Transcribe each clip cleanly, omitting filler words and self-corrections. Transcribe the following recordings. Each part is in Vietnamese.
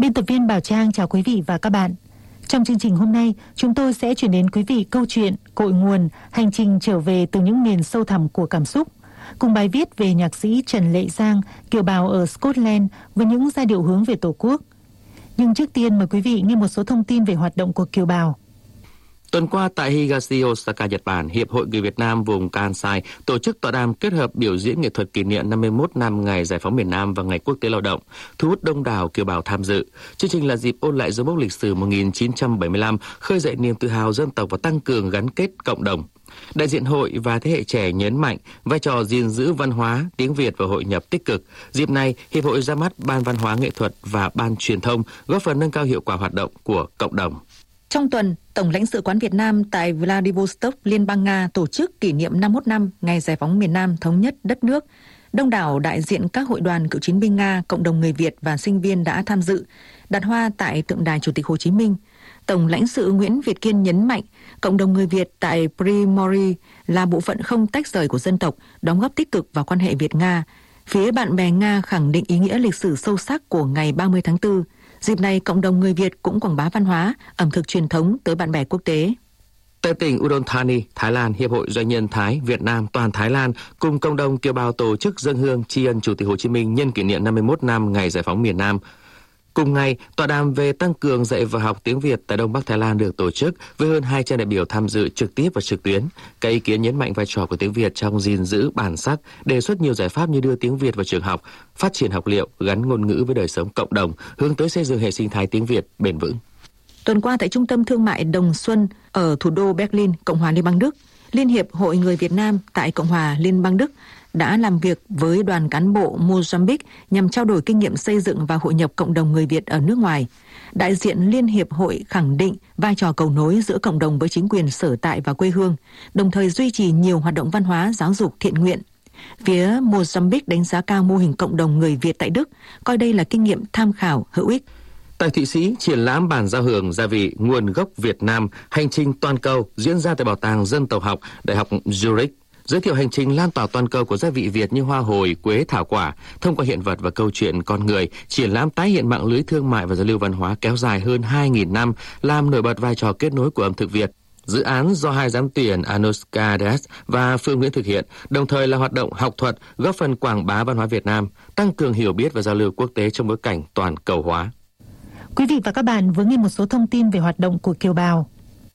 Biên tập viên Bảo Trang chào quý vị và các bạn. Trong chương trình hôm nay, chúng tôi sẽ chuyển đến quý vị câu chuyện Cội nguồn, hành trình trở về từ những miền sâu thẳm của cảm xúc, cùng bài viết về nhạc sĩ Trần Lệ Giang, kiều bào ở Scotland với những giai điệu hướng về Tổ quốc. Nhưng trước tiên mời quý vị nghe một số thông tin về hoạt động của kiều bào. Tuần qua tại Higashi, Osaka, Nhật Bản, Hiệp hội Người Việt Nam vùng Kansai tổ chức tọa đàm kết hợp biểu diễn nghệ thuật kỷ niệm 51 năm ngày Giải phóng miền Nam và Ngày Quốc tế Lao động, thu hút đông đảo kiều bào tham dự. Chương trình là dịp ôn lại dấu mốc lịch sử 1975, khơi dậy niềm tự hào dân tộc và tăng cường gắn kết cộng đồng. Đại diện hội và thế hệ trẻ nhấn mạnh vai trò gìn giữ văn hóa, tiếng Việt và hội nhập tích cực. Dịp này, Hiệp hội ra mắt Ban Văn hóa Nghệ thuật và Ban Truyền thông, góp phần nâng cao hiệu quả hoạt động của cộng đồng. Trong tuần, Tổng lãnh sự quán Việt Nam tại Vladivostok, Liên bang Nga tổ chức kỷ niệm 51 năm ngày Giải phóng miền Nam thống nhất đất nước. Đông đảo đại diện các hội đoàn cựu chiến binh Nga, cộng đồng người Việt và sinh viên đã tham dự, đặt hoa tại tượng đài Chủ tịch Hồ Chí Minh. Tổng lãnh sự Nguyễn Việt Kiên nhấn mạnh, cộng đồng người Việt tại Primory là bộ phận không tách rời của dân tộc, đóng góp tích cực vào quan hệ Việt-Nga. Phía bạn bè Nga khẳng định ý nghĩa lịch sử sâu sắc của ngày 30 tháng 4. Dịp này, cộng đồng người Việt cũng quảng bá văn hóa, ẩm thực truyền thống tới bạn bè quốc tế. Tại tỉnh Udon Thani, Thái Lan, Hiệp hội Doanh nhân Thái Việt Nam toàn Thái Lan cùng cộng đồng kiều bào tổ chức dâng hương tri ân Chủ tịch Hồ Chí Minh nhân kỷ niệm 51 năm ngày Giải phóng miền Nam. Cùng ngày, tọa đàm về tăng cường dạy và học tiếng Việt tại Đông Bắc Thái Lan được tổ chức với hơn 200 đại biểu tham dự trực tiếp và trực tuyến. Các ý kiến nhấn mạnh vai trò của tiếng Việt trong gìn giữ bản sắc, đề xuất nhiều giải pháp như đưa tiếng Việt vào trường học, phát triển học liệu, gắn ngôn ngữ với đời sống cộng đồng, hướng tới xây dựng hệ sinh thái tiếng Việt bền vững. Tuần qua tại Trung tâm Thương mại Đồng Xuân ở thủ đô Berlin, Cộng hòa Liên bang Đức, Liên hiệp Hội Người Việt Nam tại Cộng hòa Liên bang Đức đã làm việc với đoàn cán bộ Mozambique nhằm trao đổi kinh nghiệm xây dựng và hội nhập cộng đồng người Việt ở nước ngoài. Đại diện Liên hiệp hội khẳng định vai trò cầu nối giữa cộng đồng với chính quyền sở tại và quê hương, đồng thời duy trì nhiều hoạt động văn hóa, giáo dục, thiện nguyện. Phía Mozambique đánh giá cao mô hình cộng đồng người Việt tại Đức, coi đây là kinh nghiệm tham khảo hữu ích. Tại Thụy Sĩ, triển lãm bản giao hưởng gia vị nguồn gốc Việt Nam, hành trình toàn cầu diễn ra tại Bảo tàng Dân tộc học, Đại học Zurich, giới thiệu hành trình lan tỏa toàn cầu của gia vị Việt như hoa hồi, quế, thảo quả. Thông qua hiện vật và câu chuyện con người, triển lãm tái hiện mạng lưới thương mại và giao lưu văn hóa kéo dài hơn 2.000 năm, làm nổi bật vai trò kết nối của ẩm thực Việt. Dự án do hai giám tuyển Anushka Das và Phương Nguyễn thực hiện, đồng thời là hoạt động học thuật góp phần quảng bá văn hóa Việt Nam, tăng cường hiểu biết và giao lưu quốc tế trong bối cảnh toàn cầu hóa. Quý vị và các bạn vừa nghe một số thông tin về hoạt động của kiều bào.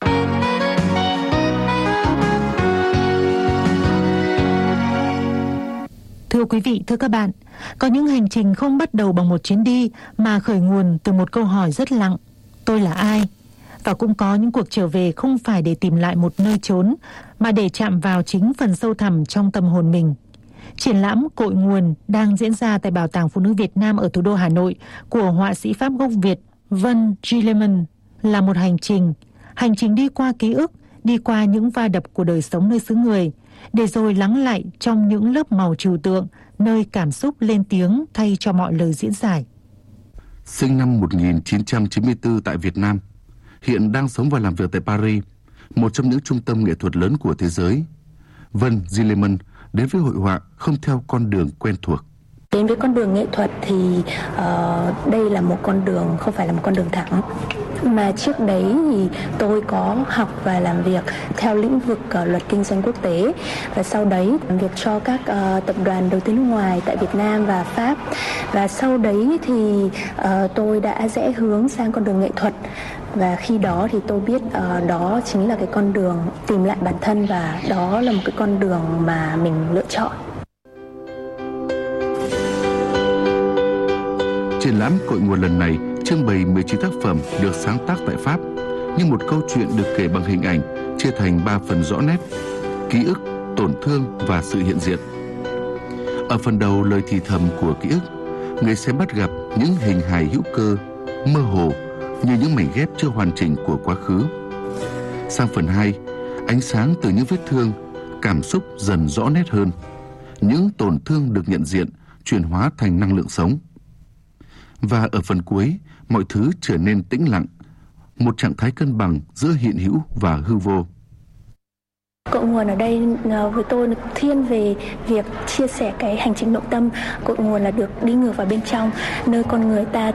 Thưa quý vị, thưa các bạn, có những hành trình không bắt đầu bằng một chuyến đi mà khởi nguồn từ một câu hỏi rất lặng: tôi là ai? Và cũng có những cuộc trở về không phải để tìm lại một nơi chốn, mà để chạm vào chính phần sâu thẳm trong tâm hồn mình. Triển lãm Cội nguồn đang diễn ra tại Bảo tàng Phụ nữ Việt Nam ở thủ đô Hà Nội của họa sĩ Pháp gốc Việt Vân Gilliman là một hành trình đi qua ký ức, đi qua những va đập của đời sống nơi xứ người, để rồi lắng lại trong những lớp màu trừu tượng, nơi cảm xúc lên tiếng thay cho mọi lời diễn giải. Sinh năm 1994 tại Việt Nam, hiện đang sống và làm việc tại Paris, một trong những trung tâm nghệ thuật lớn của thế giới, Vân Gilliman đến với hội họa không theo con đường quen thuộc. Đến với con đường nghệ thuật thì đây là một con đường, không phải là một con đường thẳng. Mà trước đấy thì tôi có học và làm việc theo lĩnh vực luật kinh doanh quốc tế. Và sau đấy làm việc cho các tập đoàn đầu tư nước ngoài tại Việt Nam và Pháp. Và sau đấy thì tôi đã rẽ hướng sang con đường nghệ thuật. Và khi đó thì tôi biết đó chính là cái con đường tìm lại bản thân, và đó là một cái con đường mà mình lựa chọn. Triển lãm Cội nguồn lần này trưng bày 19 tác phẩm được sáng tác tại Pháp, như một câu chuyện được kể bằng hình ảnh, chia thành 3 phần rõ nét: ký ức, tổn thương và sự hiện diện. Ở phần đầu lời thì thầm của ký ức, người xem bắt gặp những hình hài hữu cơ, mơ hồ như những mảnh ghép chưa hoàn chỉnh của quá khứ. Sang phần 2, ánh sáng từ những vết thương, cảm xúc dần rõ nét hơn. Những tổn thương được nhận diện, chuyển hóa thành năng lượng sống. Và ở phần cuối, mọi thứ trở nên tĩnh lặng, một trạng thái cân bằng giữa hiện hữu và hư vô. Cội nguồn ở đây với tôi thiên về việc chia sẻ cái hành trình nội tâm. Cội nguồn là được đi ngược vào bên trong, nơi con người ta tìm lại cái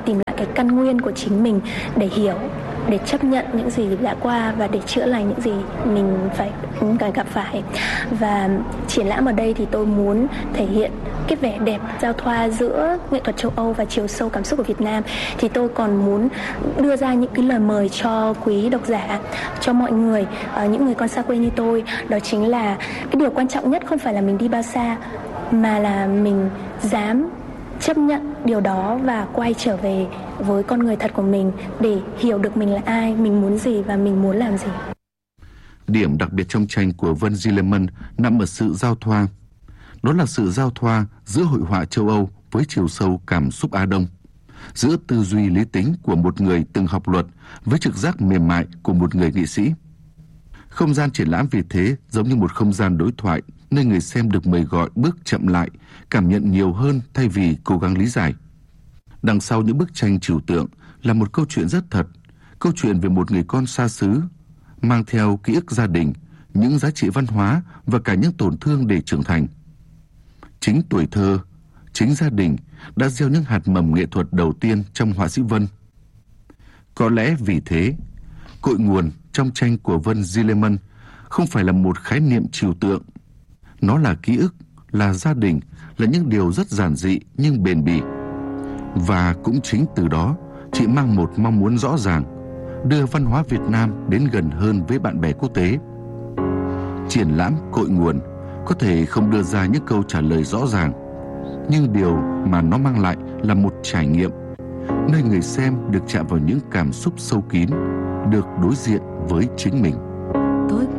cái căn nguyên của chính mình để hiểu, để chấp nhận những gì đã qua và để chữa lành những gì mình phải gặp phải. Và triển lãm ở đây thì tôi muốn thể hiện cái vẻ đẹp giao thoa giữa nghệ thuật châu Âu và chiều sâu cảm xúc của Việt Nam. Thì tôi còn muốn đưa ra những cái lời mời cho quý độc giả, cho mọi người, những người con xa quê như tôi. Đó chính là cái điều quan trọng nhất không phải là mình đi bao xa, mà là mình dám chấp nhận điều đó và quay trở về với con người thật của mình để hiểu được mình là ai, mình muốn gì và mình muốn làm gì. Điểm đặc biệt trong tranh của Vân Zillemann nằm ở sự giao thoa. Đó là sự giao thoa giữa hội họa châu Âu với chiều sâu cảm xúc Á Đông, giữa tư duy lý tính của một người từng học luật với trực giác mềm mại của một người nghệ sĩ. Không gian triển lãm vì thế giống như một không gian đối thoại nơi người xem được mời gọi bước chậm lại, cảm nhận nhiều hơn thay vì cố gắng lý giải. Đằng sau những bức tranh trừu tượng là một câu chuyện rất thật, câu chuyện về một người con xa xứ, mang theo ký ức gia đình, những giá trị văn hóa và cả những tổn thương để trưởng thành. Chính tuổi thơ, chính gia đình đã gieo những hạt mầm nghệ thuật đầu tiên trong họa sĩ Vân. Có lẽ vì thế, cội nguồn trong tranh của Vân Zillemann không phải là một khái niệm trừu tượng. Nó là ký ức, là gia đình, là những điều rất giản dị nhưng bền bỉ. Và cũng chính từ đó, chị mang một mong muốn rõ ràng, đưa văn hóa Việt Nam đến gần hơn với bạn bè quốc tế. Triển lãm cội nguồn có thể không đưa ra những câu trả lời rõ ràng, nhưng điều mà nó mang lại là một trải nghiệm, nơi người xem được chạm vào những cảm xúc sâu kín, được đối diện với chính mình.